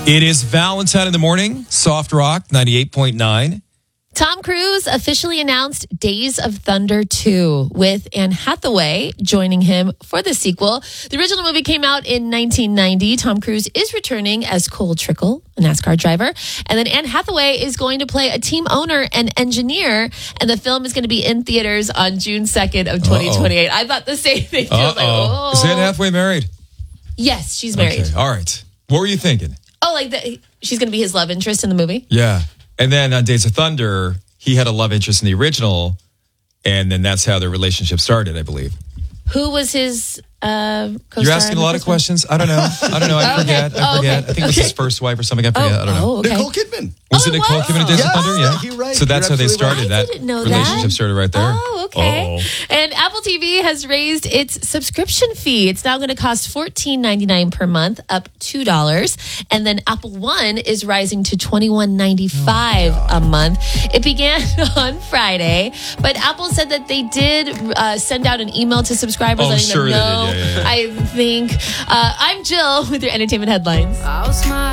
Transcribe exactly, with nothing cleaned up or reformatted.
It is Valentine in the morning, Soft Rock ninety-eight point nine. Tom Cruise officially announced Days of Thunder two with Anne Hathaway joining him for the sequel. The original movie came out in nineteen ninety. Tom Cruise is returning as Cole Trickle, a NASCAR driver. And then Anne Hathaway is going to play a team owner and engineer. And the film is going to be in theaters on June second of twenty twenty-eight. Uh-oh. I thought the same thing. Uh-oh. Like, oh. Is Anne Hathaway married? Yes, she's married. Okay. All right. What were you thinking? Oh, like the, she's going to be his love interest in the movie? Yeah. And then on Days of Thunder, he had a love interest in the original, and then that's how their relationship started, I believe. Who was his uh, co-star? You're asking a lot of questions. I don't know. I don't know. I forget. Okay. I forget. Oh, okay. I think it was Okay. his first wife or something. I forget. Oh, I don't know. oh, okay. Nicole Kidman. Was Oh, it Nicole it Kidman in Days of Yes. Thunder? Yeah. You're right. So that's You're how they absolutely started. right. I That didn't know relationship that. started right there. Oh, okay. Uh-oh. And Apple T V has raised its subscription fee. It's now going to cost fourteen ninety-nine per month, up two dollars. And then Apple One is rising to twenty-one ninety-five Oh, a month. It began on Friday, but Apple said that they did uh, send out an email to subscribers Oh, letting sure them they did. know. Yeah, yeah, yeah. I think. Uh, I'm Jill with your entertainment headlines.